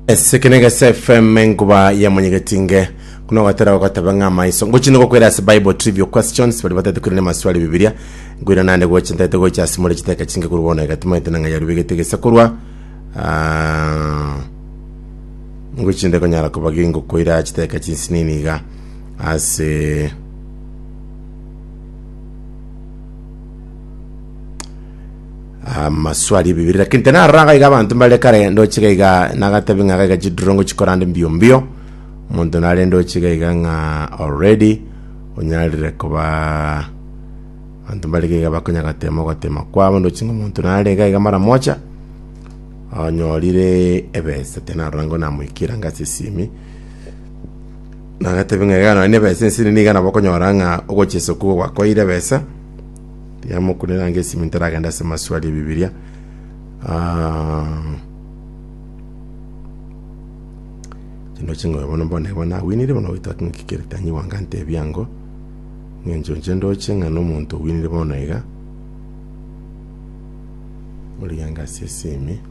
Sekenega FM menguba ya mwenyegetinge kuna watera wakataba ngama iso ngochino kwera se Bible trivial questions bali batete kuri maswali bibilia ngwira nande gocha ndate gocha simole kiteka kinge kurubona gatumete nanga yaru bigetegesa kurwa ngochinde konyara kubagingo kwira kiteka kinsinini ga ase maswali bibiri lakini tena ranga igabantu mbale kare ndo chigaiga nagatabi ngaga jidrongo chikorande mbio muntu nale ndo chigaiga nga already onyalire kuba antu mbale kiga bakonya gatema kwabo ndo chingo muntu nale gaiga mara mocha onyolire ebesa tena rango na muikira ngasi simi nagatabi ngaga no nebesa nsini niga na bakonyora nga ogocheso kuwa kwa ile besa yamo kunena ngesi mintaraga ndase maswali bibilia Chino chingo bono bona winire bono witaka nkikiretanyi wangante byango ngenjo njendo chenga no muntu winire bono iga muri yanga sesemi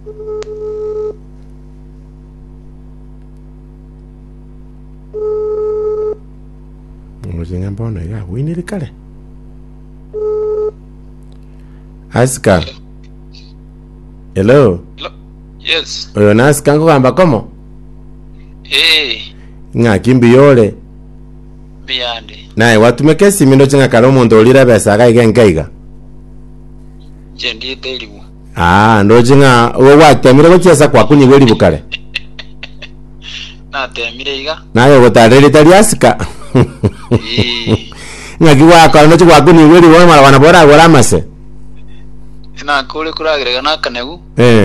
Mujinga bono iga winire kale Aska. Hello. Yes. Oyo naska ngo kamba komo? Nga kimbi yole. Biyande. Nae watumeke simindo chinga kalomo ndolira besa gaiga. Jendi delibu. Ndo chinga watemire gochesa kwa kunyi weli bukale. Na temire iga. Nayo gotareli tali aska. Nga kiwa ka ndo chwa kunyi weli wona wana bora gora mase. Na kule kuragirega nakanegu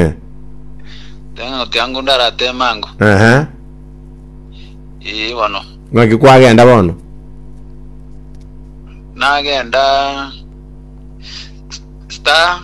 tenga tiangu ndara temango wano ngaki kwagenda bono nagenda star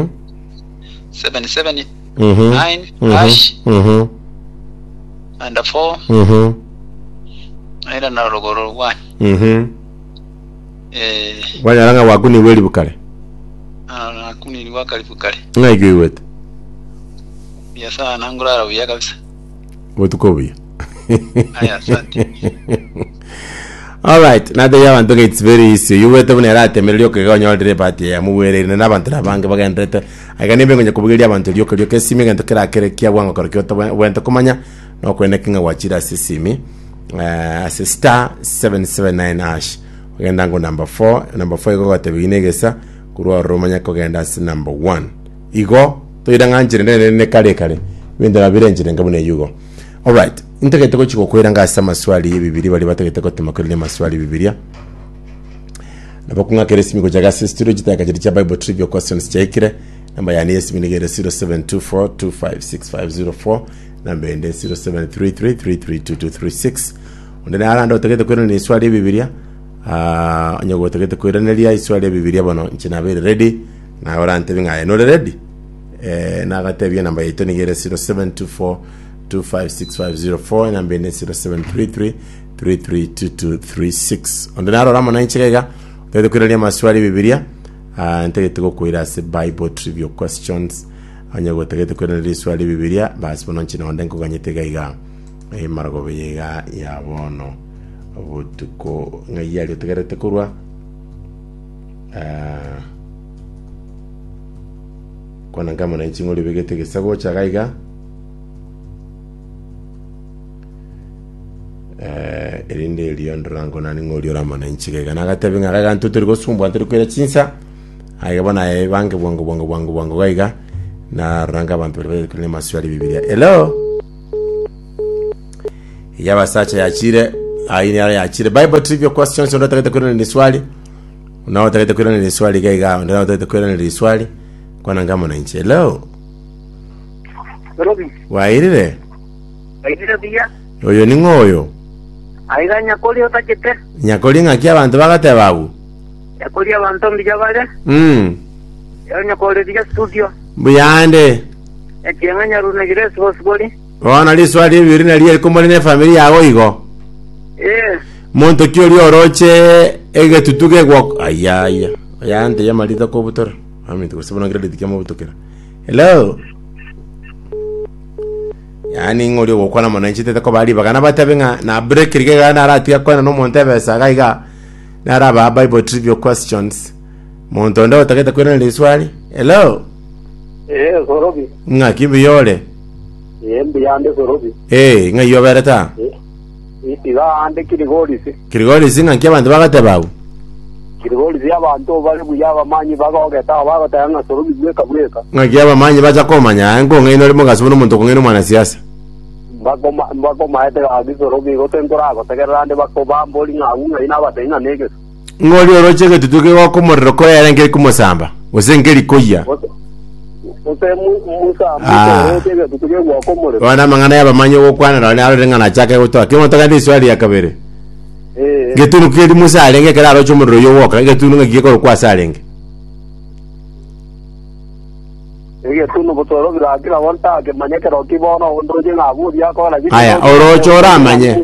779 hash and 4 aida na rogoro 1 wanyaranga wakuni weli bukale kuni ni wakalifu kale ngaigiwe wete ya sana nangurara uya kabisa wotukobiya aya asante all right now the yawan toge it's very easy you wete bunera temeryo ke gonyo dire pati ya muwerere n'abantu nabange bagendete aganimbe ngonya kubugiria abantu lyoke simi gento kera kere kia bwango korokyoto wente kumanya no kwene kinga wachira sisimi as star 779 hash ogenda ngo number 4 igo gatebinegesa kurwa romanya kogenda si number 1 igo toyiranga njire ne kare bindira birenjire ngabune yugo all right integete ko chiko kwera ngasa maswali y'ibibiri bali bategete ko temakore maswali bibiria nabakunga keresimi ko jaga studio jitaka jiri cha Bible trivia questions chaikire namba yani yesimigere 0724256504 namba ende 0733332236 ondena arando tegete kwera ni swali y'ibibiri nyogo tegete kwiraneliya iswali ya bibilia bono nchina bere ready na orante binga no ready na gatebye namba yeto nigere 0724256504 namba ene 0733332236 ondena rama na nchega tegete kwirania maswali bibilia ntegete ko kwira se Bible trivia questions anyogo tegete kwirania iswali bibilia basi bono nchina ondenko ganyetega iga marago yega ya bono obutuko ngayali tegerete kurwa kwana ngama na nchingo libegete gesago chagaiga erinde liyondrango nani ngoli rama na nchigega nagatebe ngaraga ntuturi gosumbwa nturi kwera chinsa aiga bana bange bwango gaiga na ranga abantu bebe kule maswali bibilia hello yaba sacha yachire aini ya chire Bible trivia questions unataka kwenda ni swali unataka kwenda ni swali gaiga unataka kwenda ni swali kwa ngamo na nchi hello Robi wairire dia oyo ni ngoyo aiga nyakoli otakete nyakoli ngakia abantu bagate babu nyakoli abantu mbijabale yo nyakoli dia studio buyande ekenganya runa gire sosboli wana li swali bibiri na liye komole ne familia yago igo monto kiori oroche ege tutuge kwa ayaya ayante ya malita ko butora ami to sabona grade dikamo butokera hello yani ngori gukwana mwananchi tete ko bari bagana batabenga na break rige na ratia kwana no montebe sagaiga na raba bible trivia questions monto ndo taketa kwena ile swali. Hello Sorobi ngakimbi yole mbiyande Sorobi ngai yobereta itiga ande kirigoli singa nk'abantu bagatebawo kirigoli y'abantu bali buyaba manyi bagogeta bagatanga Sorobi bweka ngakiyaba manyi baza komanya ngo ngai no limo gasubona umuntu kongeno mwana siasa bako maete agi Sorobi gotentora gotegerera ande bako bamboli ngai na batenga nege ngoli orochege tutuke wako morro ko yarenge kumusamba usengeli koya wana mangana ya bamanyo wokwana na aro renga chake gutoa kimo toka ndi swali ya kabere getunu kedi musa alenge kala aro chomoro yo woka getunu ngiye ko kwa salenge getunu botoro bila kila wonta ke manyeke ro kibono ondoje ngabu ya ko la aya orocho ramanye